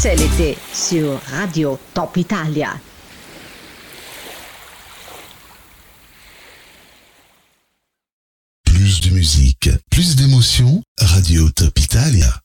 C'est l'été sur Radio Top Italia. Plus de musique, plus d'émotions, Radio Top Italia.